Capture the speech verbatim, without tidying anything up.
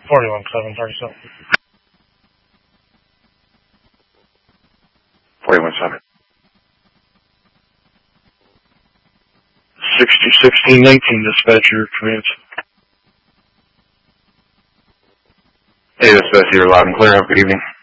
forty-one seven thirty-seven. forty-one seven. sixty sixteen nineteen dispatcher commands. Hey, dispatcher, you're loud and clear. Have a good evening.